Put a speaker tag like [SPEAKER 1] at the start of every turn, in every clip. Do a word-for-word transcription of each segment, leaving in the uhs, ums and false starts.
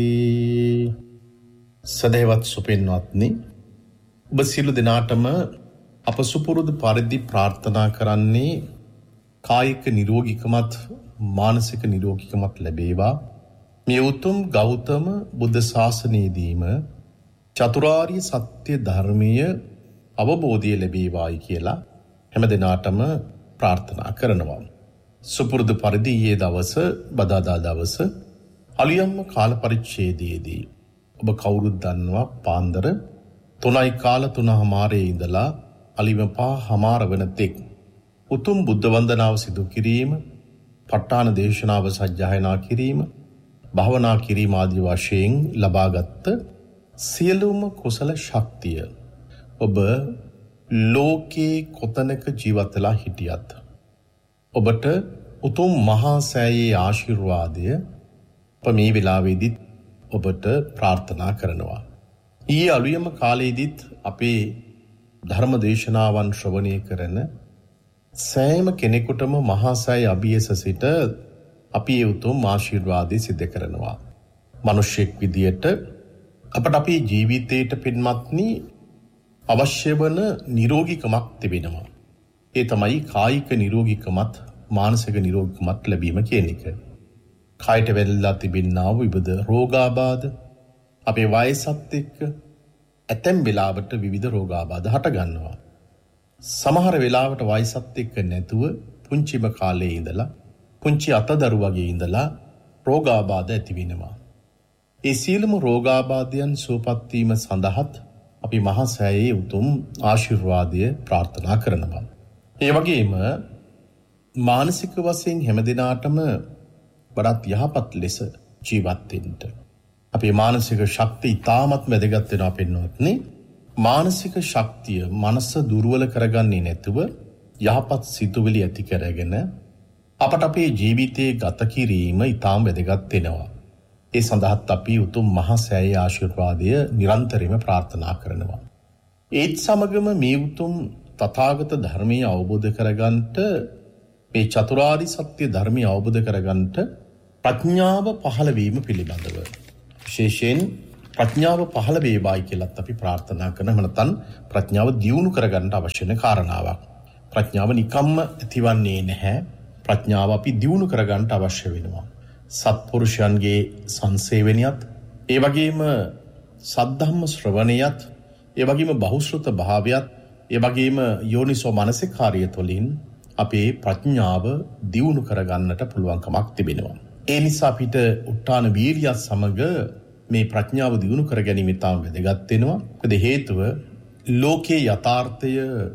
[SPEAKER 1] සදහවත් සුපින්වත්නි, ඔබ සියලු දෙනාටම අප සුපුරුදු පරිදි ප්‍රාර්ථනා කරන්නේ කායික නිරෝගීකමත් මානසික නිරෝගීකමත් ලැබේවා. මේ උතුම් ගෞතම බුද්ධ ශාසනයේදීම චතුරාර්ය සත්‍ය ධර්මීය අවබෝධය ලැබේවායි කියලා හැම දිනාටම ප්‍රාර්ථනා කරනවා. සුපුරුදු පරිදි ඊයේ දවස බදාදා දවස අලියම්ම කාල පරිච්ඡේදයේදී ඔබ කවුරුත් දන්නවා පාන්දර තුනයි කාල තුනමාරේ ඉඳලා අලිම පහමාර වන තෙක් උතුම් බුද්ධ වන්දනාව සිදු කිරීම, ප ဋ ාණ දේශනාව සජ්ජායනා කිරීම, භාවනා කිරීම ආදී වශයෙන් ලබාගත් සියලුම කුසල ශක්තිය ඔබ ලෝකේ කොතනක ජීවත් වෙලා හිටියත් ඔබට උතුම් මහා සෑයේ ආශිර්වාදය අප මේ වෙලාවේදීත් ඔබට ප්‍රාර්ථනා කරනවා. ඊයේ අලුයම කාලයේදීත් අපේ ධර්ම දේශනාවන් ශ්‍රවණය කරන සෑම කෙනෙකුටම මහා සෑය අභියස සිට අපි ඒ උතුම් ආශිර්වාදය සිද්ධ කරනවා. මිනිසෙක් විදියට අපට අපේ ජීවිතයට පින්වත්නි අවශ්‍ය වන නිරෝගීකමක් තිබෙනවා. ඒ තමයි කායික නිරෝගීකමත් මානසික නිරෝගීකමත් ලැබීම කියන එක. කායට වැළලා තිබෙනා වූ විවිධ රෝගාබාධ අපේ වයසත් එක්ක ඇතැම් වෙලාවට විවිධ රෝගාබාධ හට ගන්නවා. සමහර වෙලාවට වයසත් එක්ක නැතුව පුංචිම කාලේ ඉඳලා පුංචි අතදරුවගේ ඉඳලා රෝගාබාධ ඇති වෙනවා. ඒ සියලුම රෝගාබාධයන් සුවපත් වීම සඳහාත් අපි මහා සෑයේ උතුම් ආශිර්වාදය ප්‍රාර්ථනා කරනවා. ඒ වගේම මානසික වශයෙන් හැමදිනාටම වඩාත් යහපත් ලෙස ජීවත් වෙන්න අපේ මානසික ශක්තිය ඉතාමත් වැදගත් වෙනවා පින්වත්නි. මානසික ශක්තිය මනස දුර්වල කරගන්නේ නැතුව යහපත් සිතුවිලි ඇති කරගෙන අපට අපේ ජීවිතයේ ගත කිරීම ඉතාම වැදගත් වෙනවා. ඒ සඳහාත් අපි උතුම් මහා සෑයේ ආශිර්වාදය නිරන්තරයෙන්ම ප්‍රාර්ථනා කරනවා. ඒත් සමගම මේ උතුම් තථාගත ධර්මයේ අවබෝධ කරගන්නට මේ චතුරාර්ය සත්‍ය ධර්මයේ අවබෝධ කරගන්නට ප්‍රඥාව පහළ වීම පිළිබඳව විශේෂයෙන් ප්‍රඥාව පහළ වේවායි කියලාත් අපි ප්‍රාර්ථනා කරනවා. නැත්නම් ප්‍රඥාව දියුණු කරගන්න අවශ්‍ය වෙන කාරණාවක්. ප්‍රඥාව නිකම්ම ඇතිවන්නේ නැහැ. ප්‍රඥාව අපි දියුණු කරගන්න අවශ්‍ය වෙනවා. සත්පුරුෂයන්ගේ සංසේවනියත්, ඒ වගේම සද්ධම්ම ශ්‍රවණියත්, ඒ වගේම බහුශ්‍රත භාවයත්, ඒ වගේම යෝනිසෝ මනසිකාර්යය තුළින් අපේ ප්‍රඥාව දියුණු කරගන්නට පුළුවන්කමක් තිබෙනවා. ඒ නිසා අපිට උත්තාන වීර්යයත් සමග මේ ප්‍රඥාව දියුණු කර ගැනීම ඉතාම වැදගත් වෙනවා. මොකද හේතුව ලෝකේ යථාර්ථය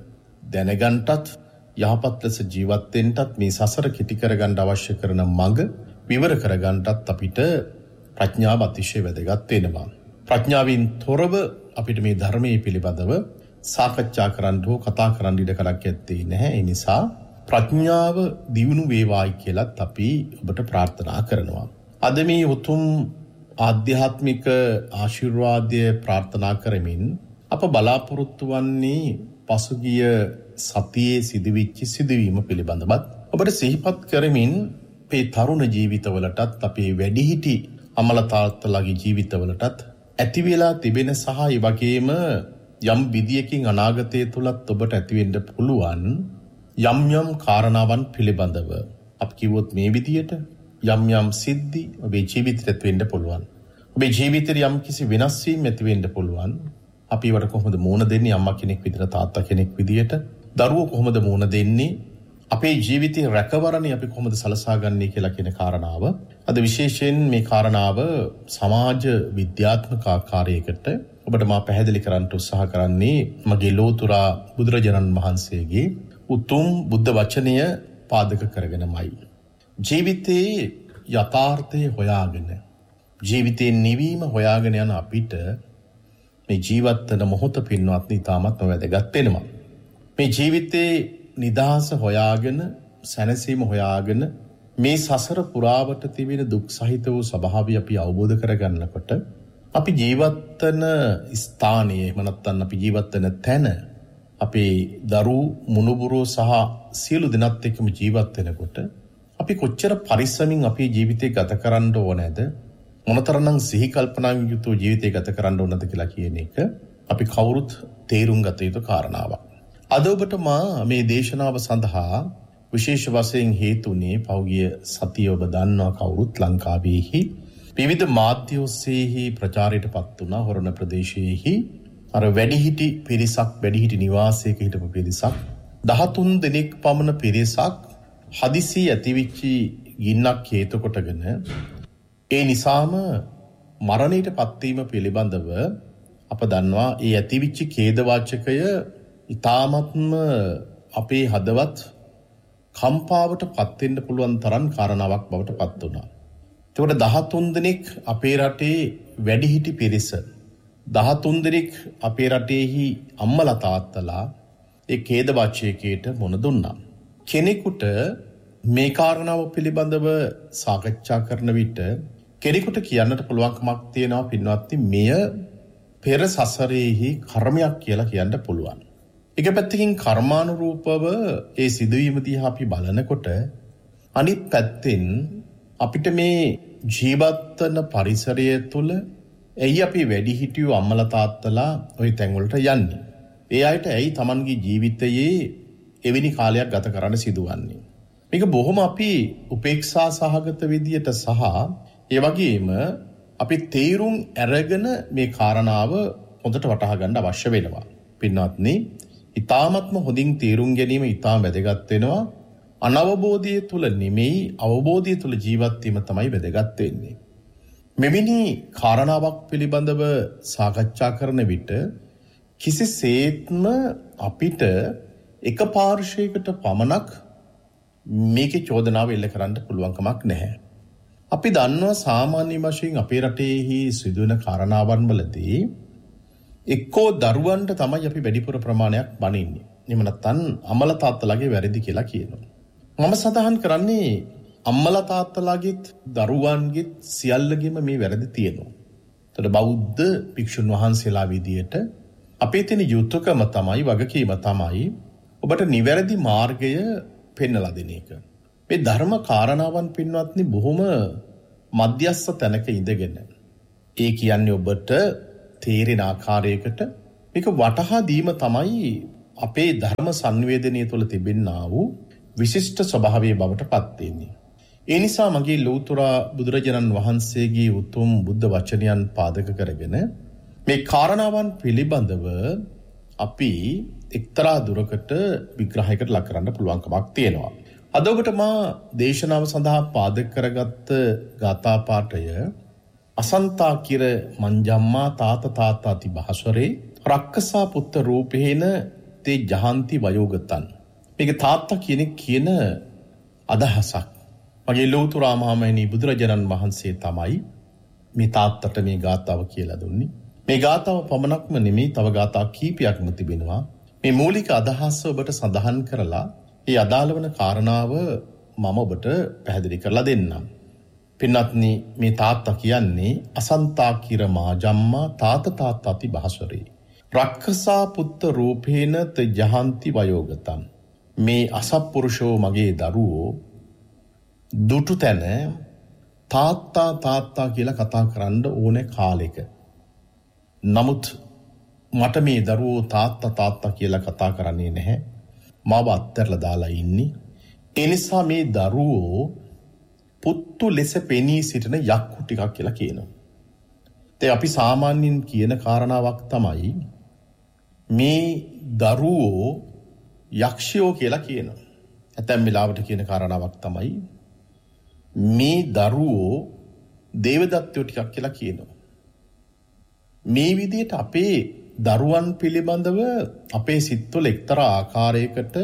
[SPEAKER 1] දැනගන්නටත් යහපත් ලෙස ජීවත් වෙන්නටත් මේ සසර කෙටි කරගන්න අවශ්‍ය කරන මඟ විවර කරගන්නටත් අපිට ප්‍රඥාව අතිශය වැදගත් වෙනවා. ප්‍රඥාවෙන් තොරව අපිට මේ ධර්මයේ පිළිබඳව සාකච්ඡා කරන්න හෝ කතා කරන්න ඉඩ කඩක් ඇත්තේ නැහැ. ඒ නිසා ප්‍රඥාව දියුණු වේවායි කියලාත් අපි ඔබට ප්‍රාර්ථනා කරනවා. අද මේ උතුම් ආධ්‍යාත්මික ආශිර්වාදය ප්‍රාර්ථනා කරමින් අප බලාපොරොත්තු වන්නේ පසුගිය සතියේ සිදුවිච්ච සිදුවීම පිළිබඳවත් ඔබට සිහිපත් කරමින් අපේ තරුණ ජීවිතවලටත් අපේ වැඩිහිටි අමල තාත්තලාගේ ජීවිතවලටත් ඇති වෙලා තිබෙන සහ ඒ වගේම යම් විදියකින් අනාගතය තුලත් ඔබට ඇති වෙන්න පුළුවන් යම් යම් කාරණාවන් පිළිබඳව අපි කිව්වොත් මේ විදියට යම් යම් සිද්ධි ඔබේ ජීවිතයට වෙන්න පුළුවන්. ඔබේ ජීවිතේ යම් කිසි වෙනස් වීම් ඇති වෙන්න පුළුවන්. අපි වට කොහොමද මුණ දෙන්නේ අම්මා කෙනෙක් විදියට තාත්තා කෙනෙක් විදියට? දරුවෝ කොහොමද මුණ දෙන්නේ? අපේ ජීවිතේ රැකවරණේ අපි කොහොමද සලසාගන්නේ කියලා කියන කාරණාව අද විශේෂයෙන් මේ කාරණාව සමාජ විද්‍යාත්මක ආකාරයකට ඔබට මා පැහැදිලි කරන්න උත්සාහ කරන්නේ මගේ ලෝතුරා බුදුරජාණන් වහන්සේගේ උතුම් බුද්ධ වචනය පාදක කරගෙනමයි. ජීවිතේ යථාර්ථය හොයාගෙන ජීවිතේ නිවීම හොයාගෙන යන අපිට මේ ජීවත් වෙන මොහොත පින්වත්නි තාමත් වැදගත් වෙනවා. මේ ජීවිතේ නිදහස හොයාගෙන සැනසීම හොයාගෙන මේ සසර පුරාවට තිබෙන දුක් සහිත වූ ස්වභාවය අපි අවබෝධ කරගන්නකොට අපි ජීවත් වෙන ස්ථානයේ එහෙම නැත්නම් අපි ජීවත් වෙන තැන අපේ දරු මුණුබුරෝ සහ සියලු දෙනාත් එක්කම ජීවත් වෙනකොට අපි කොච්චර පරිස්සමින් අපේ ජීවිතේ ගත කරන්න ඕනේද? මොනතරම්නම් සිහි කල්පනාවෙන් යුතුව ජීවිතය ගත කරන්න ඕනද කියලා කියන එක අපි කවුරුත් තේරුම් ගත යුතු කාරණාවක්. අද ඔබට මා මේ දේශනාව සඳහා විශේෂ වශයෙන් හේතුනේ පෞගිය සතිය ඔබ දන්නවා කවුරුත් ලංකාවේහි විවිධ මාධ්‍ය ඔස්සේහි ප්‍රචාරයට පත් වුණා හොරණ ප්‍රදේශයේහි අර වැඩිහිටි පිරිසක් වැඩිහිටි නිවාසයක හිටපු පිරිසක් දහතුන් දෙනෙක් පමණ පිරිසක් හදිසි ඇතිවිච්චි ගින්නක් හේතු කොටගෙන ඒ නිසාම මරණයට පත්වීම පිළිබඳව අප දන්නවා ඒ ඇතිවිච්චි ඛේදවාචකය ඊ타මත්ම අපේ හදවත් කම්පාවට පත් වෙන්න පුළුවන් තරම් කාරණාවක් බවට පත් වුණා. ඒකට දහතුන් දෙනෙක් අපේ රටේ වැඩිහිටි පිරිස දහතුන් දෙනෙක් අපේ රටේහි අම්මලා තාත්තලා ඒ ඛේදවාචකයට මොන දුන්නා. කෙනෙකුට මේ කාරණාව පිළිබඳව සාකච්ඡා කරන විට කෙනෙකුට කියන්නට පුළුවන්කමක් තියෙනවා පින්වත්නි මෙය පෙර සසරේහි කර්මයක් කියලා කියන්න පුළුවන්. එක පැත්තකින් කර්මානුරූපව ඒ සිදුවීම දිහා අපි බලනකොට අනිත් පැත්තෙන් අපිට මේ ජීවත් වන පරිසරය තුළ ඇයි අපි වැඩිහිටියෝ අම්මලා තාත්තලා ওই තැන් වලට යන්නේ? ඒ අයට ඇයි Tamanගේ ජීවිතයේ එවැනි කාලයක් ගත කරන්න සිදුවන්නේ? මේක බොහොම අපි උපේක්ෂා සහගත විදියට සහ ඒ වගේම අපි තේරුම් අරගෙන මේ කාරණාව හොඳට වටහා ගන්න අවශ්‍ය වෙනවා. පින්වත්නි, ඊ타ත්ම හොඳින් තේරුම් ගැනීම ඊටාම වැදගත් වෙනවා. අනවබෝධය තුල නෙමෙයි අවබෝධය තුල ජීවත් වීම තමයි වැදගත් වෙන්නේ. මෙවැනි කාරණාවක් පිළිබඳව සාකච්ඡා කරන විට කිසිසේත්ම අපිට එක පාර්ශ්වයකට පමණක් මේකේ චෝදනාව එල්ල කරන්න පුළුවන් කමක් නැහැ. අපි දන්නවා සාමාන්‍ය වශයෙන් අපේ රටේහි සිදුවෙන කාරණාවන් වලදී එක්කෝ දරුවන්ට තමයි අපි වැඩිපුර ප්‍රමාණයක් බනින්නේ. එහෙම නැත්නම් අම්මලා තාත්තලාගේ වැරදි කියලා කියනවා. මම සඳහන් කරන්නේ අම්මලා තාත්තලාගේත් දරුවන්ගේත් සියල්ලගෙම මේ වැරදි තියෙනවා. ඒතර බෞද්ධ භික්ෂුන් වහන්සේලා විදියට අපේ තියෙන යුතුයකම තමයි වගකීම තමයි ඔබට නිවැරදි මාර්ගය පෙන්වලා දෙන එක. මේ ධර්ම කාරණාවන් පින්වත්නි බොහොම මධ්‍යස්ථ තැනක ඉඳගෙන ඒ කියන්නේ ඔබට තේරෙන ආකාරයකට මේක වටහා දීම තමයි අපේ ධර්ම සංවේදනයේ තුල තිබෙනා වූ විශිෂ්ට ස්වභාවයේ බවට පත් වෙන්නේ. ඒ නිසා මගේ ලෞතර බුදුරජාණන් වහන්සේගේ උතුම් බුද්ධ වචනයන් පාදක කරගෙන මේ කාරණාවන් පිළිබඳව අපි එක්තරා දුරකට විග්‍රහයකට ලක් කරන්න පුළුවන්කමක් තියෙනවා. අද ඔබට මා දේශනාව සඳහා පාදක කරගත්ත ගාථා පාඨය අසන්තා කිර මංජම්මා තාත තාතාති භාස්වරේ රක්කසා පුත්ත රූපේන තේ ජහන්ති වයෝගතන්. මේක තාත්තා කෙනෙක් කියන අදහසක්. මගේ ලෞතුරා මහමෙනි බුදුරජාණන් වහන්සේ තමයි මේ තාත්තට මේ ගාථාව කියලා දුන්නේ. මේ ගාථාව පමණක්ම නෙමෙයි තව ගාථා කීපයක්ම තිබෙනවා. මේ මූලික අදහස ඔබට සඳහන් කරලා ඒ අදාළ වන කාරණාව මම ඔබට පැහැදිලි කරලා දෙන්නම්. පින්වත්නි, මේ තාත්තා කියන්නේ අසන්තා කිර මාජම්මා තාත තාතාති භාස්වරේ රක්ඛසා පුත්ත රූපේන ත ජහන්ති වයෝගතං. මේ අසත්පුරුෂෝ මගේ දරුවෝ දුටු තැන තාත්තා තාත්තා කියලා කතා කරන්න ඕනේ කාලෙක. නමුත් මට මේ දරුවෝ තාත්තා තාත්තා කියලා කතා කරන්නේ නැහැ. මාව අත්හැරලා දාලා ඉන්නේ. ඒ නිසා මේ දරුවෝ පුත්තු ලෙස පෙනී සිටින යක්කු ටිකක් කියලා කියනවා. ඒ අපි සාමාන්‍යයෙන් කියන කාරණාවක් තමයි මේ දරුවෝ යක්ෂයෝ කියලා කියනවා. ඇතැම් වෙලාවට කියන කාරණාවක් තමයි මේ දරුවෝ දේවදත්තයෝ ටිකක් කියලා කියනවා. මේ විදිහට අපේ දරුවන් පිළිබඳව අපේ සිත්වල එක්තරා ආකාරයකට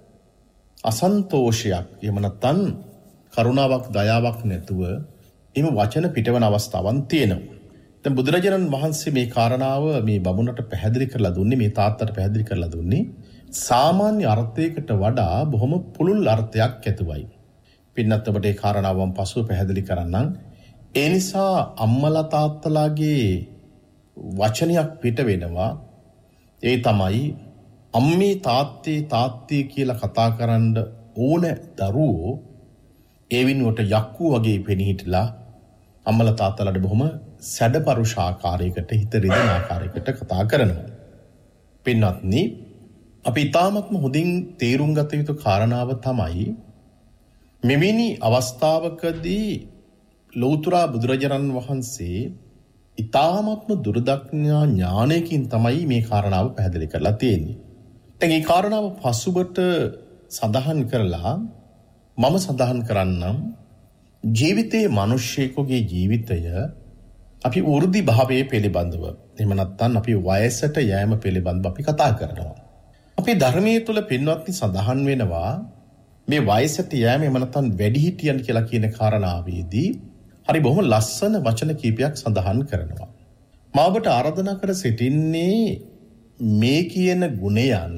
[SPEAKER 1] අසන්තෝෂයක් එහෙම නැත්නම් කරුණාවක් දයාවක් නැතුව එම වචන පිටවන අවස්ථාවන් තියෙනවා. දැන් බුදුරජාණන් වහන්සේ මේ කාරණාව මේ බමුණට පැහැදිලි කරලා දුන්නේ මේ තාත්තට පැහැදිලි කරලා දුන්නේ සාමාන්‍ය අර්ථයකට වඩා බොහොම පුළුල් අර්ථයක් ඇතුවයි. පින්නත් ඔබට ඒ කාරණාවන් පසුව පැහැදිලි කරන්නම්. ඒ නිසා අම්මලා තාත්තලාගේ වචනයක් පිට වෙනවා. ඒ තමයි අම්මේ තාත්තේ තාත්තේ කියලා කතා කරන්න ඕන දරුවෝ ඒ විනුවට යක්කු වගේ පෙනී හිටලා අම්මලා තාත්තලාට බොහොම සැඩපරුෂ ආකාරයකට හිත රිදෙන ආකාරයකට කතා කරනවා. පින්වත්නි, අපි ඊ타මත්ම හොඳින් තේරුම් ගත යුතු කාරණාව තමයි මෙවැනි අවස්ථාවකදී ලෞතර බුදුරජාණන් වහන්සේ ඊ타මත්ම දුරදක්ඥා ඥානයකින් තමයි මේ කාරණාව පැහැදිලි කරලා තියෙන්නේ. දැන් මේ කාරණාව පසුබට සඳහන් කරලා මම සඳහන් කරන්නම් ජීවිතයේ මිනිස්සෙකුගේ ජීවිතය අපි වෘද්ධි භාවයේ පිළිබඳව එහෙම නැත්නම් අපි වයසට යෑම පිළිබඳව අපි කතා කරනවා. අපේ ධර්මයේ තුල පින්වත්නි සඳහන් වෙනවා මේ වයසට යෑම එහෙම නැත්නම් වැඩිහිටියන් කියලා කියන කාරණාවේදී හරි බොහොම ලස්සන වචන කීපයක් සඳහන් කරනවා. මා ඔබට ආරාධනා කර සිටින්නේ මේ කියන ගුණයන්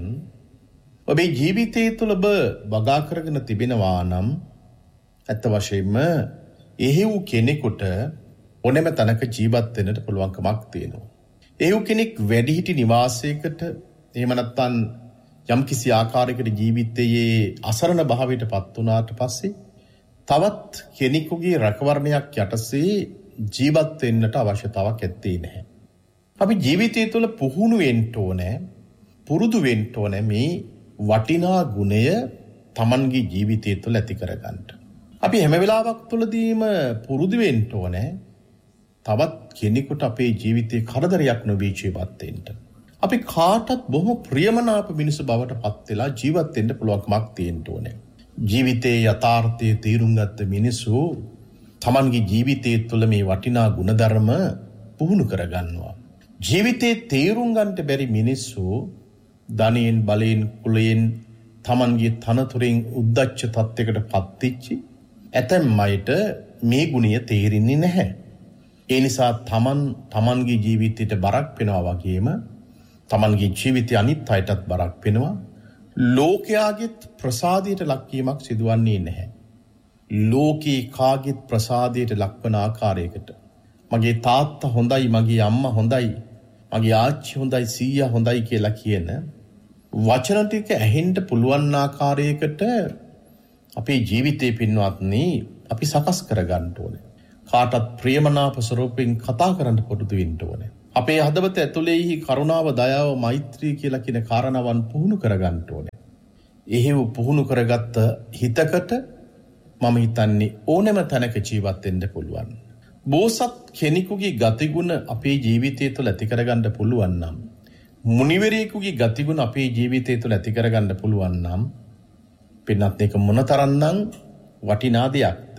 [SPEAKER 1] ඔබේ ජීවිතයේ තුල ඔබ වගා කරගෙන තිබෙනවා නම් ඇත්ත වශයෙන්ම එහෙව් කෙනෙකුට ඕනෑම තැනක ජීවත් වෙන්නට පුළුවන්කමක් තියෙනවා. එහෙව් කෙනෙක් වැඩිහිටි නිවාසයකට එහෙම නැත්නම් යම් කිසි ආකාරයකට ජීවිතයේ අසරණ භාවයට පත් වුණාට පස්සේ තවත් කෙනෙකුගේ රැකවරණයක් යටසේ ජීවත් වෙන්නට අවශ්‍යතාවක් ඇත්තේ නැහැ. අපි ජීවිතය තුළ පුහුණු වෙන්න ඕනේ, පුරුදු වෙන්න ඕනේ මේ වටිනා ගුණය Tamanගේ ජීවිතය තුළ ඇති කරගන්න. අපි හැම වෙලාවක් තුළදීම පුරුදු වෙන්න ඕනේ තවත් කෙනෙකුට අපේ ජීවිතේ කරදරයක් නොවී ජීවත් වෙන්න. අපි කාටත් බොහොම ප්‍රියමනාප මිනිසු බවට පත් වෙලා ජීවත් වෙන්න පුළුවන්කමක් තියෙන්න ඕනේ. ජීවිතයේ යථාර්ථයේ තේරුම් ගත්ත මිනිසු Tamanගේ ජීවිතය තුළ මේ වටිනා ගුණධර්ම පුහුණු කරගන්නවා. ජීවිතේ තේරුම් ගන්නට බැරි මිනිස්සු ධනෙන් බලෙන් කුලයෙන් Tamanගේ තනතුරෙන් උද්දච්ච තත්යකට පත් වෙච්චි ඇතැම් අයට මේ ගුණය තේරෙන්නේ නැහැ. ඒ නිසා Taman Tamanගේ ජීවිතයට බරක් වෙනවා වගේම Tamanගේ ජීවිතය අනිත් අයටත් බරක් වෙනවා. ලෝකයාගෙත් ප්‍රසාදයට ලක්වීමක් සිදුවන්නේ නැහැ. ලෝකේ කාගෙත් ප්‍රසාදයට ලක්වන ආකාරයකට මගේ තාත්තා හොඳයි, මගේ අම්මා හොඳයි, මගේ ආච්චි හොඳයි, සීයා හොඳයි කියලා කියන වචන ටික ඇහෙන්න පුළුවන් ආකාරයකට අපේ ජීවිතේ පින්වත්නි අපි සකස් කරගන්න ඕනේ. කාටත් ප්‍රියමනාප ස්වරූපයෙන් කතා කරන්න පුරුදු වෙන්න ඕනේ. අපේ හදවත ඇතුළේහි කරුණාව, දයාව, මෛත්‍රිය කියලා කියන කාරණාවන් පුහුණු කරගන්න ඕනේ. එහෙව පුහුණු කරගත්ත හිතකට මම හිතන්නේ ඕනෑම තැනක ජීවත් වෙන්න පුළුවන්. බෝසත් කෙනෙකුගේ ගතිගුණ අපේ ජීවිතය තුළ ඇති කරගන්න පුළුවන් නම්, මුනිවරයෙකුගේ ගතිගුණ අපේ ජීවිතය තුළ ඇති කරගන්න පුළුවන් නම් පින්නත් එක මොනතරම්නම් වටිනා දෙයක්ද.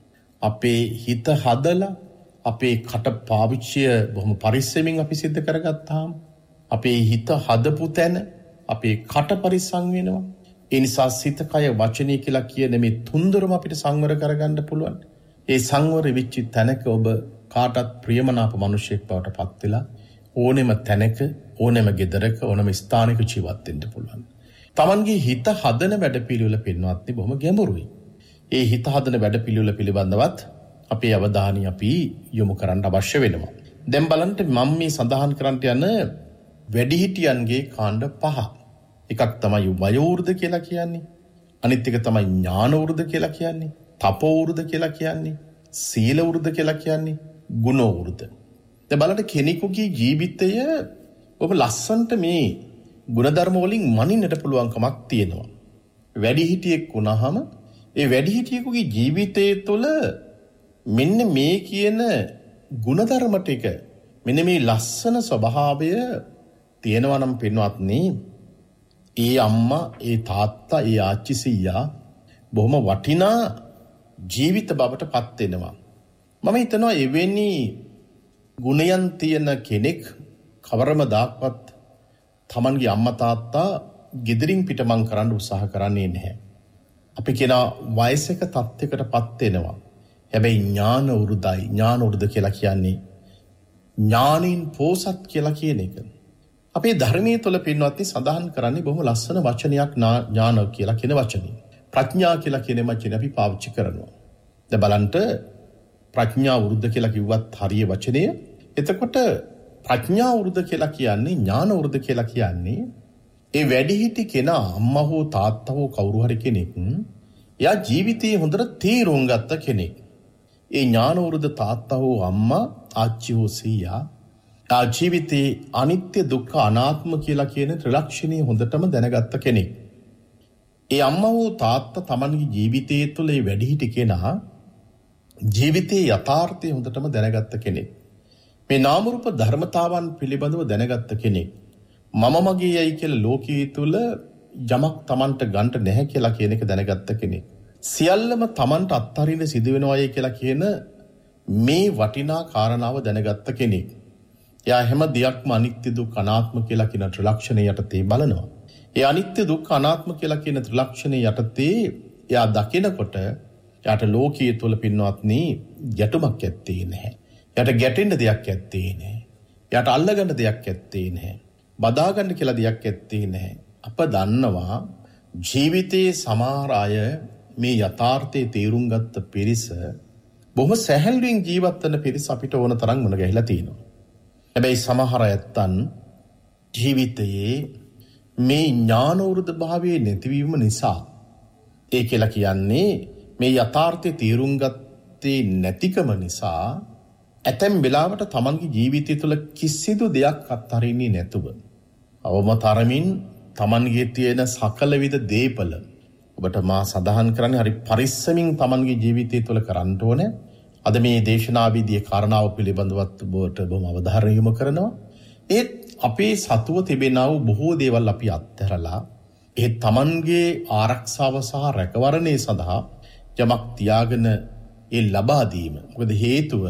[SPEAKER 1] අපේ හිත හදලා අපේ කට පාවිච්චිය බොහොම පරිස්සමින් අපි සිද්ධ කරගත්තාම අපේ හිත හදපු තැන අපේ කට පරිස්සම් වෙනවා. ඒ නිසා සිත, කය, වචනය කියලා කියන මේ තුන්දරම අපිට සංවර කරගන්න පුළුවන්. ඒ සංවර වෙච්ච තැනක ඔබ කාටත් ප්‍රියමනාප මිනිසෙක් බවට පත් වෙලා ඕනෙම තැනක, ඕනෙම ගෙදරක, ඕනෙම ස්ථානයක ජීවත් වෙන්න පුළුවන්. Tamanගේ හිත හදන වැඩපිළිවෙල පින්වත්නි බොහොම ගැඹුරුයි. ඒ හිත හදන වැඩපිළිවෙල පිළිබඳවත් අපේ අවධානය අපි යොමු කරන්න අවශ්‍ය වෙනවා. දැන් බලන්න මම මේ සඳහන් කරන්නට යන වැඩිහිටියන්ගේ කාණ්ඩ පහ. එකක් තමයි වයෝවෘද්ධ කියලා කියන්නේ. අනිත් එක තමයි ඥානවෘද්ධ කියලා කියන්නේ. තපෝවෘද්ධ කියලා කියන්නේ. සීලවෘද්ධ කියලා කියන්නේ. ගුණවෘද්ධ. දැන් බලන්න කෙනෙකුගේ ජීවිතය ඔබ ලස්සන්ට මේ ගුණධර්ම වලින් මනින්නට පුළුවන්කමක් තියෙනවා. වැඩිහිටියෙක් වුණාම ඒ වැඩිහිටියෙකුගේ ජීවිතය තුළ මෙන්න මේ කියන ගුණධර්ම ටික, මෙන්න මේ ලස්සන ස්වභාවය තියෙනවා නම් පින්වත්නි, ඒ අම්මා, ඒ තාත්තා, ඒ ආච්චි, සීයා බොහොම වටිනා ජීවිත බවට පත් වෙනවා. මම හිතනවා එවැනි ගුණයන් තියෙන කෙනෙක් කවරම දාක්වත් Tamanගේ අම්මා තාත්තා ගෙදරින් පිටමං කරන්න උත්සාහ කරන්නේ නැහැ. අපි කියන වයසක තත්යකට පත් වෙනවා. හැබැයි ඥාන වෘදයි. ඥාන වෘද කියලා කියන්නේ ඥානින් පෝසත් කියලා කියන එක. අපේ ධර්මයේ තුල පින්වත්නි සඳහන් කරන්නේ බොහොම ලස්සන වචනයක් ඥාන කියලා කියන වචනේ. ප්‍රඥා කියලා කියන වචනේ අපි පාවිච්චි කරනවා. දැන් බලන්න ප්‍රඥා වෘද කියලා කිව්වත් හරිය වචනය. එතකොට ප්‍රඥා වෘද කියලා කියන්නේ, ඥාන වෘද කියලා කියන්නේ ඒ වැඩිහිටි කෙනා, අම්මා හෝ තාත්තා හෝ කවුරු හරි කෙනෙක්, එයා ජීවිතයේ හොඳට තීරුම් ගත්ත කෙනෙක්. ඒ ඥානවෘද තාත්තා හෝ අම්මා ආච්චි හෝ සීයා ආ ජීවිතේ අනිත්‍ය දුක්ඛ අනාත්ම කියලා කියන ත්‍රිලක්ෂණය හොඳටම දැනගත්ත කෙනෙක්. ඒ අම්මා හෝ තාත්තා තමන්ගේ ජීවිතය තුළ ඒ වැඩිහිටි කෙනා ජීවිතයේ යථාර්ථය හොඳටම දැනගත්ත කෙනෙක්. මේ නාම රූප ධර්මතාවන් පිළිබඳව දැනගත්ත කෙනෙක්. මම මගේ යයි කියලා ලෝකයේ තුල යමක් Tamanට ගන්නට නැහැ කියලා කියන එක දැනගත්ත කෙනෙක්. සියල්ලම Tamanට අත්හරින්න සිදු වෙනවායි කියලා කියන මේ වටිනා කාරණාව දැනගත්ත කෙනෙක්. එයා හැම දෙයක්ම අනිත්‍ය දුක් අනාත්ම කියලා කියන ත්‍රිලක්ෂණය යටතේ බලනවා. ඒ අනිත්‍ය දුක් අනාත්ම කියලා කියන ත්‍රිලක්ෂණය යටතේ එයා දකිනකොට යාට ලෝකයේ තුල පින්වත්නි ගැටුමක් ඇත්තේ නැහැ. යාට ගැටෙන්න දෙයක් ඇත්තේ නැහැ. යාට අල්ලගන්න දෙයක් ඇත්තේ නැහැ. බදා ගන්න කියලා දෙයක් ඇත්තේ නැහැ. අප දන්නවා ජීවිතයේ සමහර අය මේ යථාර්ථයේ තේරුම් ගත්ත පිරිස බොහොම සැහැල්ලුවෙන් ජීවත් වෙන පිරිස අපිට ඕන තරම් මුණ ගැහිලා තියෙනවා. හැබැයි සමහර අයත්තන් ජීවිතයේ මේ ඥානවෘද භාවයේ නැතිවීම නිසා ඒ කියලා කියන්නේ මේ යථාර්ථයේ තේරුම් ගත්තේ නැතිකම නිසා ඇතැම් වෙලාවට තමන්ගේ ජීවිතය තුළ කිසිදු දෙයක් අත්හරින්නේ නැතුව අවම තරමින් තමන්ගේ තියෙන සකල විද දේපල ඔබට මා සඳහන් කරන්නේ හරි පරිස්සමින් තමන්ගේ ජීවිතය තුළ කරන්න ඕනේ. අද මේ දේශනාවේදී කාරණාව පිළිබඳවත් ඔබට බොහොම අවධානය යොමු කරනවා. ඒත් අපේ සතුව තිබෙනා වූ බොහෝ දේවල් අපි අත්හැරලා ඒ තමන්ගේ ආරක්ෂාව සහ රැකවරණය සඳහා යමක් තියාගෙන ඒ ලබා දීම. මොකද හේතුව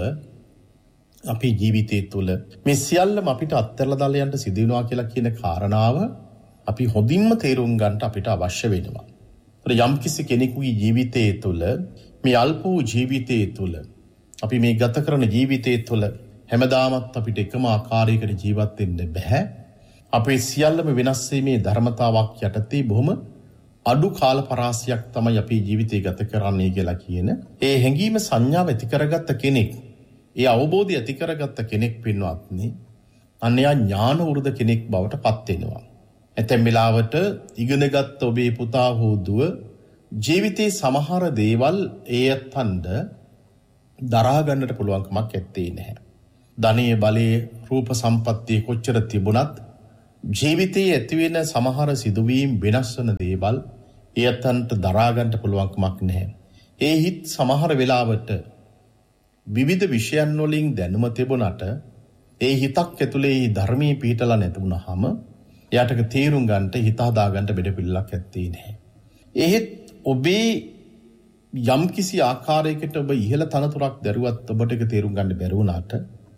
[SPEAKER 1] අපේ ජීවිතය තුළ මේ සියල්ලම අපිට අත්හැරලා දාලා යන්න සිදු වෙනවා කියලා කියන කාරණාව අපි හොඳින්ම තේරුම් ගන්නට අපිට අවශ්‍ය වෙනවා. ඒත් යම්කිසි කෙනෙකුගේ ජීවිතය තුළ මේ අල්ප වූ ජීවිතය තුළ අපි මේ ගත කරන ජීවිතය තුළ හැමදාමත් අපිට එකම ආකාරයකට ජීවත් වෙන්න බෑ. අපේ සියල්ලම වෙනස් වීමේ ධර්මතාවක් යටතේ බොහොම අඩු කාල පරාසයක් තමයි අපේ ජීවිතය ගත කරන්නේ කියලා කියන ඒ හැඟීම සංඥාව ඇති කරගත්ත කෙනෙක්, ඒ අවබෝධය ඇති කරගත්ත කෙනෙක් පින්වත්නි, අන්‍යයා ඥාන වෘද කෙනෙක් බවට පත් වෙනවා. ඇතැම් වෙලාවට ඉගෙනගත් ඔබේ පුතා හෝ දුව ජීවිතේ සමහර දේවල් ඒයත්න්ද දරා ගන්නට පුළුවන්කමක් ඇත්තේ නැහැ. ධනීය බලයේ රූප සම්පත්තිය කොච්චර තිබුණත් ජීවිතයේ ඇතිවෙන සමහර සිදුවීම් වෙනස් වන දේවල් ඒයත්න්ට දරා ගන්නට පුළුවන්කමක් නැහැ. ඒ හිත් සමහර වෙලාවට විවිධ විෂයන් වලින් දැනුම තිබුණට ඒ හිතක් ඇතුලේ ධර්මයේ පිහිටලා නැතුණාම එයාට තේරුම් ගන්නට හිත හදා ගන්නට බෙද පිළිලක් ඇත්තේ නැහැ. එහෙත් ඔබේ යම් කිසි ආකාරයකට ඔබ ඉහළ තනතුරක් දරුවත් ඔබට ඒක තේරුම් ගන්න බැරි වුණාට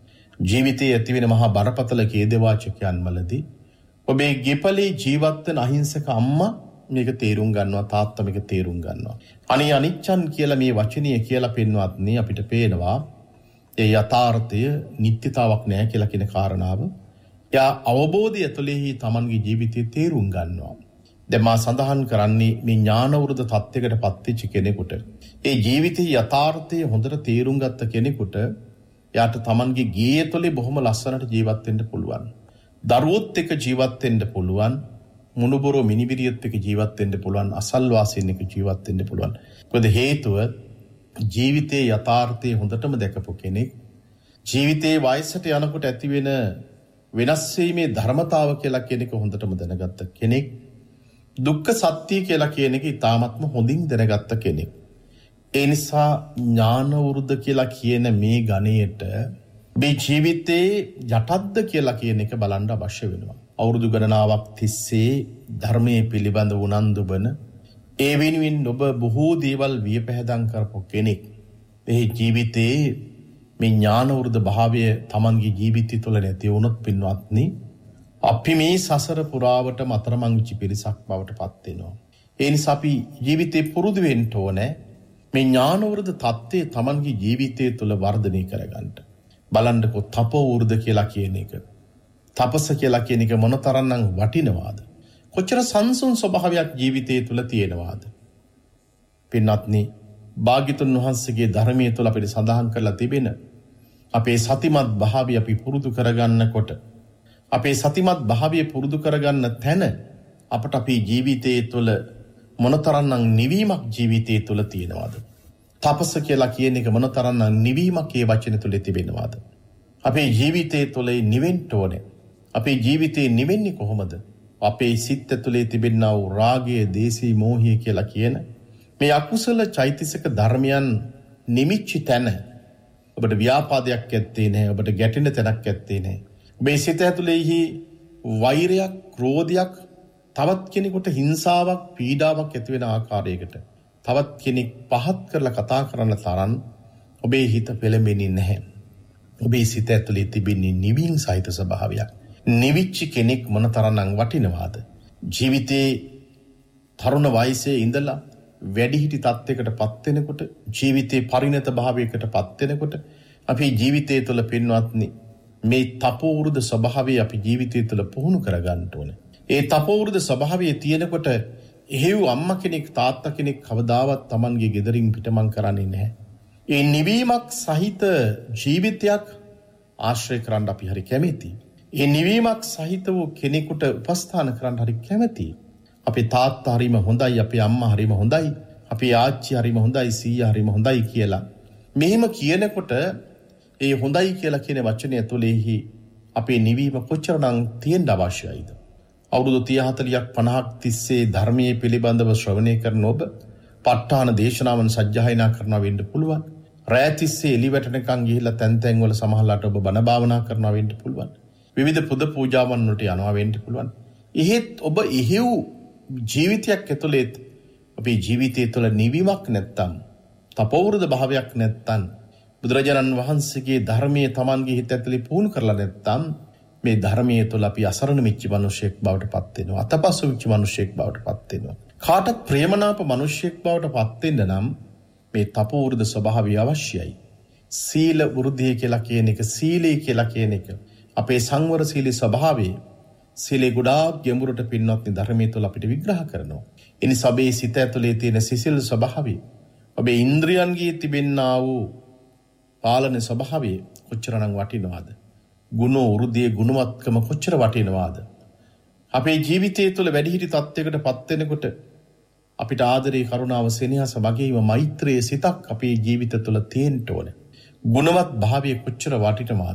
[SPEAKER 1] ජීවිතයේ ඇතිවෙන මහා බරපතල ඛේදවාචකයන් වලදී ඔබේ ගෙපලේ ජීවත් වෙන අහිංසක අම්මා මේක තේරුම් ගන්නවා, තාත්තා මේක තේරුම් ගන්නවා. අනේ අනිච්චන් කියලා මේ වචනය කියලා පෙන්වත්නි අපිට පේනවා ඒ යථාර්ථය නිත්‍යතාවක් නැහැ කියලා කියන කාරණාව. යා අවබෝධය ඇතුළේ තමන්ගේ ජීවිතේ තේරුම් ගන්නවා. දැන් මා සඳහන් කරන්නේ මේ ඥානවෘද තත්යකට පත්වෙච්ච කෙනෙකුට ඒ ජීවිතයේ යථාර්ථය හොඳට තේරුම් ගත්ත කෙනෙකුට යාට තමන්ගේ ගියේ තුලේ බොහොම ලස්සනට ජීවත් වෙන්න පුළුවන්. දරුවොත් එක්ක ජීවත් වෙන්න පුළුවන්. මුණුබොරෝ මිනිබිරියත් එක්ක ජීවත් වෙන්න පුළුවන්. අසල්වාසීන් එක්ක ජීවත් වෙන්න පුළුවන්. මොකද හේතුව ජීවිතයේ යථාර්ථය හොඳටම දැකපු කෙනෙක්. ජීවිතයේ වයසට යනකොට ඇතිවෙන වෙනස් වීමේ ධර්මතාව කියලා කියන එක හොඳටම දැනගත්ත කෙනෙක්. දුක්ඛ සත්‍ය කියලා කියන එක ඉතාමත්ම හොඳින් දැනගත්ත කෙනෙක්. ඒ නිසා ඥානවෘද කියලා කියන මේ ගණයට මේ ජීවිතේ යටත්ද කියලා කියන එක බලන්න අවශ්‍ය වෙනවා. අවුරුදු ගණනාවක් තිස්සේ ධර්මයේ පිළිබඳ උනන්දු වන ඒ වෙනුවෙන් ඔබ බොහෝ දේවල් වියපැහැදම් කරපු කෙනෙක්. මේ ජීවිතේ මේ ඥානවෘද භාවය තමන්ගේ ජීවිතය තුළ නැති වුණොත් පින්වත්නි අපි මේ සසර පුරාවට මතරමං විචි පිරිසක් බවට පත් වෙනවා. ඒ නිසා අපි ජීවිතේ පුරුදු වෙන්න ඕනේ මේ ඥානවෘද தත්ත්වය තමන්ගේ ජීවිතය තුළ වර්ධනය කරගන්න. බලන්නකෝ තපෝවෘද කියලා කියන එක. තපස කියලා කියන එක මොනතරම්නම් වටිනවාද? කොච්චර සංසුන් ස්වභාවයක් ජීවිතය තුළ තියෙනවාද? පින්වත්නි, භාග්‍යතුන් වහන්සේගේ ධර්මයේ තුළ අපිට සඳහන් කරලා තිබෙන අපේ සතිමත් භාවය අපි පුරුදු කරගන්නකොට අපේ සතිමත් භාවය පුරුදු කරගන්න තැන අපට අපේ ජීවිතයේ තුළ මොනතරම්නම් නිවීමක් ජීවිතයේ තුළ තියෙනවද? තපස කියලා කියන එක මොනතරම් නිවීමක් ඒ වචන තුල තිබෙනවද? අපේ ජීවිතයේ තුල නිවෙන්න ඕනේ. අපේ ජීවිතේ නිවෙන්නේ කොහොමද? අපේ සිත් තුළේ තිබෙනා වූ රාගය, දේශී, මෝහය කියලා කියන මේ අකුසල චෛතසික ධර්මයන් නිමිච්ච තැන ඔබට ව්‍යාපාදයක් ඇත්තේ නැහැ. ඔබට ගැටෙන තැනක් ඇත්තේ නැහැ. ඔබේ සිත ඇතුළේහි වෛරයක්, ක්‍රෝධයක්, තවත් කෙනෙකුට හිංසාවක්, පීඩාවක් ඇති වෙන ආකාරයකට තවත් කෙනෙක් පහත් කරලා කතා කරන තරම් ඔබේ හිත පෙළඹෙන්නේ නැහැ. ඔබේ සිත ඇතුළේ තිබෙන්නේ නිවීම සහිත ස්වභාවයක්. නිවිච්ච කෙනෙක් මොනතරම්නම් වටිනවාද? ජීවිතේ තරුණ වයසේ ඉඳලා වැඩිහිටි තත්යකටපත් වෙනකොට, ජීවිතේ පරිණත භාවයකටපත් වෙනකොට අපි ජීවිතය තුළ පින්වත්නි මේ තපෝවෘද ස්වභාවය අපි ජීවිතය තුළ පුහුණු කරගන්න ඕනේ. ඒ තපෝවෘද ස්වභාවය තියෙනකොට එහෙව් අම්මා කෙනෙක්, තාත්තා කෙනෙක් කවදාවත් Tamanගේ ගෙදරින් පිටමං කරන්නේ නැහැ. ඒ නිවීමක් සහිත ජීවිතයක් ආශ්‍රය කරන්න අපි හරි කැමැතියි. ඒ නිවීමක් සහිත වූ කෙනෙකුට උපස්ථාන කරන්න හරි කැමැතියි. අපේ තාත්තා හරිම හොඳයි, අපේ අම්මා හරිම හොඳයි, අපේ ආච්චි හරිම හොඳයි, සීයා හරිම හොඳයි කියලා. මෙහෙම කියනකොට ඒ හොඳයි කියලා කියන වචනය තුළෙහි අපේ නිවීම කොච්චරනම් තියෙන්න අවශ්‍යයිද? අවුරුදු තිහ හතලියක් පනහක් තිස්සේ ධර්මයේ පිළිබඳව ශ්‍රවණය කරන ඔබ ප ဋ ාණ දේශනාවන් සජ්ජායනා කරනවා වෙන්න පුළුවන්. රැය තිස්සේ එළි වැටෙනකන් ගිහිල්ලා තැන් තැන් වල සමහරලාට ඔබ බණ භාවනා කරනවා වෙන්න පුළුවන්. විවිධ පුද පූජාවන් වලට යනවා වෙන්න පුළුවන්. එහෙත් ඔබ ඉහිව් ජීවිතයක් ඇතුළේ අපේ ජීවිතය තුළ නිවීමක් නැත්තම්, තපෝවෘද භාවයක් නැත්තම්, බුදුරජාණන් වහන්සේගේ ධර්මයේ Tamanගේ හිත ඇතුළේ පුහුණු කරලා නැත්තම් මේ ධර්මයේ තුළ අපි අසරණ මිච්ච මිනිසෙක් බවට පත් වෙනවා. අතපසු මිච්ච මිනිසෙක් බවට පත් වෙනවා. කාටත් ප්‍රේමනාප මිනිසෙක් බවට පත් වෙන්න නම් මේ තපෝවෘද ස්වභාවය අවශ්‍යයි. සීල වෘද්ධිය කියලා කියන එක, සීලය කියලා කියන එක අපේ සංවර සීලී ස්වභාවය, සීලේ ගොඩාක් ගැඹුරට පින්වත්නි ධර්මයේ තුල අපිට විග්‍රහ කරනවා. ඒ නිසා ඔබේ සිත ඇතුලේ තියෙන සිසිල් ස්වභාවය, ඔබේ ඉන්ද්‍රියන්ගේ තිබෙනා වූ පාලන ස්වභාවය කොච්චරනම් වටිනවද? ගුණ වෘද්ධියේ ගුණවත්කම කොච්චර වටිනවද? අපේ ජීවිතය තුළ වැඩිහිටි තත්යකටපත් වෙනකොට අපිට ආදරේ, කරුණාව, සෙනෙහස වගේම මෛත්‍රියේ සිතක් අපේ ජීවිත තුළ තියෙන්න ඕනේ. ගුණවත් භාවය කොච්චර වටිනවද?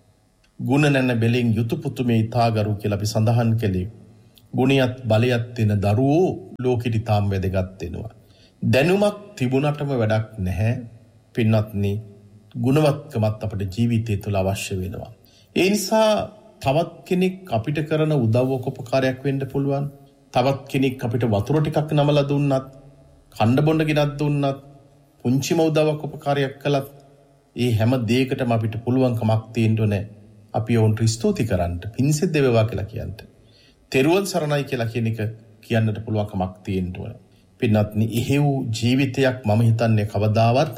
[SPEAKER 1] ගුණ නැන බෙලෙන් යුතු පුතුමේ ඊතාගරු කියලා අපි සඳහන් කළේ. ගුණියත් බලයත් වෙන දරුවෝ ලෝකෙට තාම වැදගත් වෙනවා. දැනුමක් තිබුණටම වැඩක් නැහැ. පින්වත්නි, ගුණවත්කමත් අපේ ජීවිතය තුළ අවශ්‍ය වෙනවා. ඒ නිසා තවත් කෙනෙක් අපිට කරන උදව්වක උපකාරයක් වෙන්න පුළුවන්. තවත් කෙනෙක් අපිට වතුර ටිකක් නමලා දුන්නත්, කණ්ඩ බොණ්ඩ ගෙනත් දුන්නත්, පුංචිම උදව්වක් උපකාරයක් කළත් ඒ හැම දෙයකටම අපිට පුළුවන්කමක් තියෙන්න ඕනේ. අපි ඔවුන්ට ස්තුති කරන්න, පින්සෙත් දෙවවා කියලා කියන්න, තෙරුවන් සරණයි කියලා කියන එක කියන්නට පුළුවන්කමක් තියෙන්න ඕන. පින්වත්නි, එහෙව් ජීවිතයක් මම හිතන්නේ කවදාවත්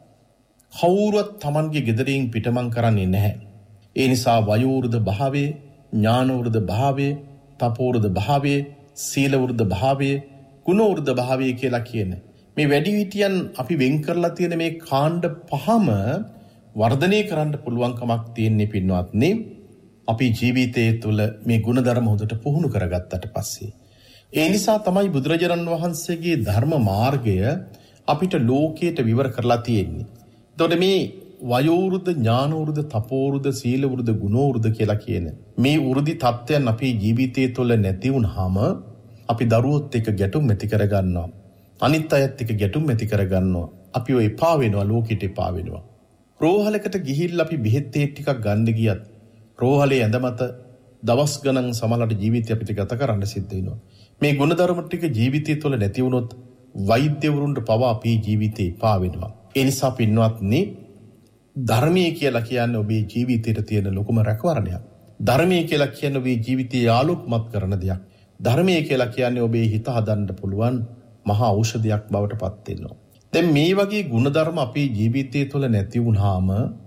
[SPEAKER 1] කවුරුවත් Tamanගේ ගෙදරින් පිටමං කරන්නේ නැහැ. ඒ නිසා වයෝවෘද භාවයේ, ඥානවෘද භාවයේ, තපෝවෘද භාවයේ, සීලවෘද භාවයේ, ගුණවෘද භාවයේ කියලා කියන මේ වැඩිහිටියන් අපි වෙන් කරලා තියෙන මේ කාණ්ඩ පහම වර්ධනය කරන්න පුළුවන්කමක් තියෙන්නේ පින්වත්නි අපි ජීවිතයේ තුළ මේ ගුණධර්ම හොඳට පුහුණු කරගත්තට පස්සේ. ඒ නිසා තමයි බුදුරජාණන් වහන්සේගේ ධර්ම මාර්ගය අපිට ලෝකයට විවර කරලා තියෙන්නේ. එතකොට මේ වයෝවෘද, ඥානවෘද, තපෝවෘද, සීලවෘද, ගුණවෘද කියලා කියන මේ වෘද්ධි තත්ත්වයන් අපේ ජීවිතයේ තුළ නැති වුනහම අපි දරුවොත් එක්ක ගැටුම් ඇති කරගන්නවා. අනිත් අයත් එක්ක ගැටුම් ඇති කරගන්නවා. අපි ඔය එපා වෙනවා, ලෝකෙට එපා වෙනවා. රෝහලකට ගිහිල්ලා අපි බෙහෙත් ටිකක් ගන්න ගියත් රෝහලේ ඇඳ මත දවස් ගණන් සමහරවිට ජීවිතය අපිට ගත කරන්න සිද්ධ වෙනවා. මේ ගුණධර්ම ටික ජීවිතය තුළ නැති වුණොත් වෛද්‍යවරුන්ට පවා අපේ ජීවිතේ එපා වෙනවා. ඒ නිසා පින්වත්නි, ධර්මයේ කියලා කියන්නේ ඔබේ ජීවිතයට තියෙන ලොකුම රැකවරණයක්. ධර්මයේ කියලා කියන්නේ ඔබේ ජීවිතය ආලෝකමත් කරන දෙයක්. ධර්මයේ කියලා කියන්නේ ඔබේ හිත හදන්න පුළුවන් මහා ඖෂධයක් බවට පත් වෙනවා. දැන් මේ වගේ ගුණධර්ම අපේ ජීවිතය තුළ නැති වුනහම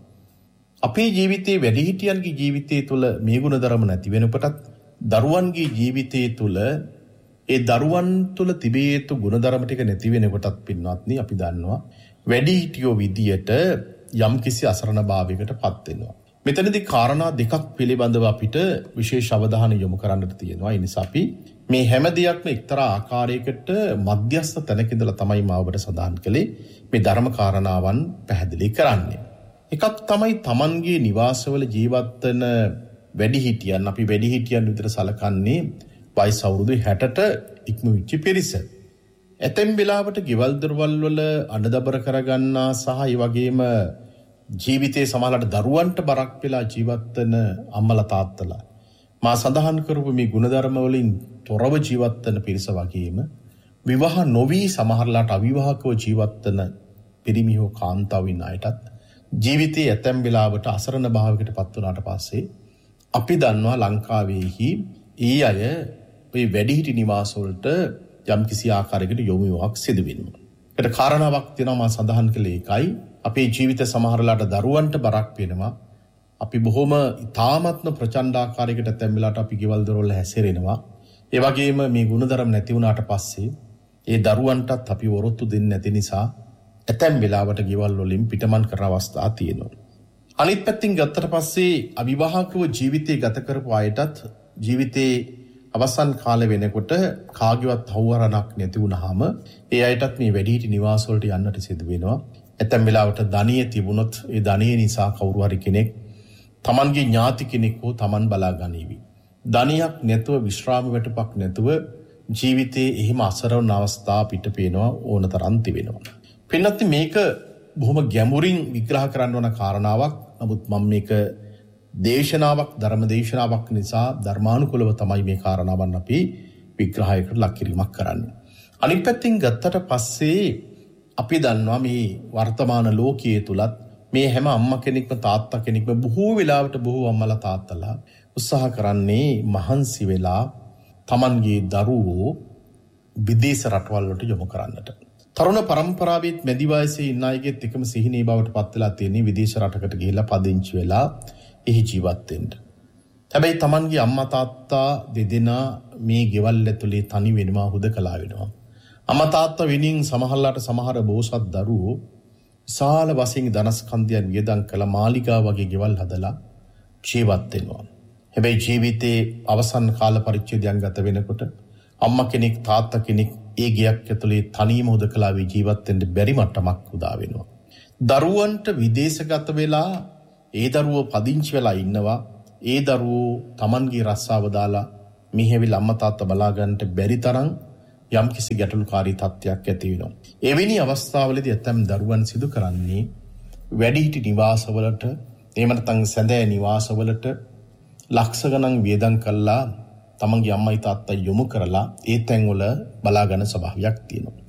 [SPEAKER 1] අපේ ජීවිතයේ වැඩිහිටියන්ගේ ජීවිතය තුළ මේ ගුණධර්ම නැති වෙනකොටත් දරුවන්ගේ ජීවිතය තුළ ඒ දරුවන් තුළ තිබිය යුතු ගුණධර්ම ටික නැති වෙනකොටත් පින්වත්නි අපි දන්නවා වැඩිහිටියෝ විදියට යම්කිසි අසරණභාවයකට පත් වෙනවා. මෙතනදී කාරණා දෙකක් පිළිබඳව අපිට විශේෂ අවධානය යොමු කරන්නට තියෙනවා. ඒ නිසා අපි මේ හැම දෙයක්ම එක්තරා ආකාරයකට මධ්‍යස්ථ තැනක ඉඳලා තමයි මාවට සඳහන් කළේ මේ ධර්ම කාරණාවන් පැහැදිලි කරන්නේ. එකක් තමයි Tamanගේ නිවාසවල ජීවත් වෙන වැඩිහිටියන් අපි වැඩිහිටියන් විතර සලකන්නේ වයස අවුරුදු හැටට ඉක්මවිච්ච පිරිස. ඇතැම් වෙලාවට ගෙවල් දොරවල් වල අඬදබර කරගන්නා සහ ඒ වගේම ජීවිතයේ සමහරවිට දරුවන්ට බරක් වෙලා ජීවත් වෙන අම්මලා තාත්තලා මා සඳහන් කරපු මේ ගුණධර්ම වලින් තොරව ජීවත් වෙන පිරිස වගේම විවාහ නොවි සමහරලාට අවිවාහකව ජීවත් වෙන පිරිමිහෝ කාන්තාවින් අයටත් ජීවිතයේ ඇතැම් වෙලාවට අසරණ භාවයකට පත් වුණාට පස්සේ අපි දන්නවා ලංකාවේහි ඒ අය මේ වැඩිහිටි නිවාස වලට යම් කිසි ආකාරයකට යොමු වීමක් සිදු වෙනවා. ඒකට කාරණාවක් තියෙනවා මා සඳහන් කළේ ඒකයි. අපේ ජීවිත සමහරලාට දරුවන්ට බරක් වෙනවා. අපි බොහොම තාමත්ම ප්‍රචණ්ඩ ආකාරයකට ඇතැම් වෙලාවට අපි ගෙවල් දොරවල් හැසිරෙනවා. ඒ වගේම මේ ගුණධර්ම නැති වුණාට පස්සේ ඒ දරුවන්ටත් අපි වරොත්තු දෙන්නේ නැති නිසා ඇතැම් වෙලාවට ගෙවල් වලින් පිටමන් කරන අවස්ථා තියෙනවා. අනිත් පැත්තෙන් ගත්තට පස්සේ අවිවාහකව ජීවිතය ගත කරපු අයටත් ජීවිතේ අවසන් කාලෙ වෙනකොට කාගේවත් හවුවරණක් නැති වුනහම ඒ අයටත් මේ වැඩිහිටි නිවාස වලට යන්නට සිදු වෙනවා. ඇතැම් වෙලාවට ධනිය තිබුණොත් ඒ ධනිය නිසා කවුරු හරි කෙනෙක් Tamanගේ ඥාති කෙනෙක් හෝ Taman බලා ගනීවි. ධනියක් නැතුව විශ්‍රාම වැටපක් නැතුව ජීවිතේ එහෙම අසරණ අවස්ථා පිට පේනවා ඕනතරම් තිබෙනවා. පින්නත් මේක බොහොම ගැඹුරින් විග්‍රහ කරන්න ඕන කාරණාවක්. නමුත් මම මේක දේශනාවක් ධර්ම දේශනාවක් නිසා ධර්මානුකූලව තමයි මේ කාරණාවන් අපි විග්‍රහයකට ලක් කිරීමක් කරන්නේ. අනිත් පැත්තෙන් ගත්තට පස්සේ අපි දන්නවා මේ වර්තමාන ලෝකයේ තුලත් මේ හැම අම්මා කෙනෙක්ම තාත්තා කෙනෙක්ම බොහෝ වෙලාවට බොහෝ අම්මලා තාත්තලා උත්සාහ කරන්නේ මහන්සි වෙලා Tamanගේ දරුවෝ විදේශ රටවල් වලට යොමු කරන්නට. තරුණ පරම්පරාවෙත් මැදි වයසේ ඉන්න අයගෙත් එකම සිහිනේ බවට පත් වෙලා තියෙන්නේ විදේශ රටකට ගිහිල්ලා පදිංචි වෙලා එහි ජීවත් වෙන්න. හැබැයි Tamanගේ අම්මා තාත්තා දෙදෙනා මේ ගෙවල් ඇතුලේ තනි වෙනවා හුදකලා වෙනවා. අම්මා තාත්තා වෙනින් සමහරලාට සමහර බෝසත් දරුවෝ විශාල වශයෙන් ධනස්කන්ධයන් වියදම් කළ මාලිගා වගේ ගෙවල් හදලා ජීවත් වෙනවා. හැබැයි ජීවිතේ අවසන් කාල පරිච්ඡේදයන් ගත වෙනකොට අම්මා කෙනෙක් තාත්තා කෙනෙක් ඒ ගෙයක් ඇතුලේ තනියම හුදකලා වී ජීවත් වෙන්න බැරි මට්ටමක් උදා වෙනවා. දරුවන්ට විදේශගත වෙලා ඒ දරුවෝ පදිංචි වෙලා ඉන්නවා. ඒ දරුවෝ Tamanගේ රස්සාව දාලා මිහෙවිල අම්මා තාත්තා බලා ගන්නට බැරි තරම් යම් කිසි ගැටලුකාරී තත්ත්වයක් ඇති වෙනවා. එවැනි අවස්ථාවලදී ඇතම් දරුවන් සිදු කරන්නේ වැඩිහිටි නිවාසවලට එහෙම නැත්නම් සැඳෑ නිවාසවලට ලක්ෂ ගණන් වියදම් කළා Tamanගේ අම්මයි තාත්තයි යොමු කරලා ඒ තැන්වල බලා ගන්න ස්වභාවයක් තියෙනවා.